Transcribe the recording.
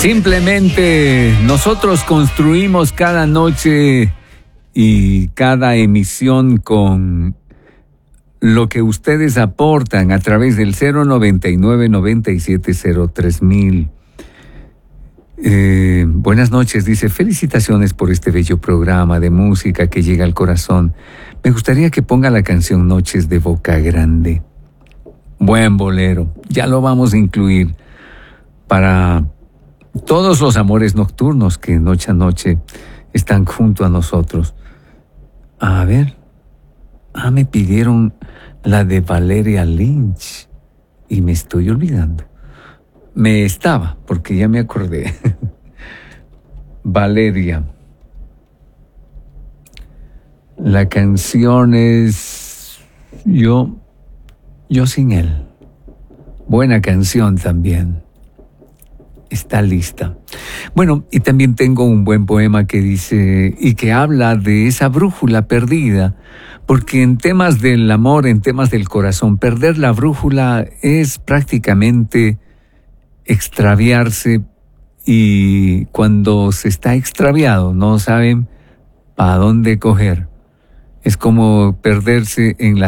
Simplemente nosotros construimos cada noche y cada emisión con lo que ustedes aportan a través del 099-9703.000. Buenas noches, dice, felicitaciones por este bello programa de música que llega al corazón. Me gustaría que ponga la canción Noches de Boca Grande. Buen bolero, ya lo vamos a incluir para todos los amores nocturnos que noche a noche están junto a nosotros. A ver, me pidieron la de Valeria Lynch y me estoy olvidando. Porque ya me acordé. Valeria. La canción es Yo sin él. Buena canción también. Está lista. Bueno, y también tengo un buen poema que dice y que habla de esa brújula perdida, porque en temas del amor, en temas del corazón, perder la brújula es prácticamente extraviarse, y cuando se está extraviado no saben para dónde coger. Es como perderse en la